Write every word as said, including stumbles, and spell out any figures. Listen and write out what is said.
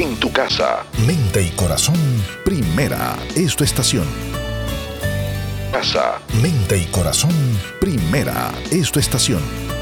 en tu casa. Mente y corazón, primera es tu estación. Casa, mente y corazón, primera es tu estación.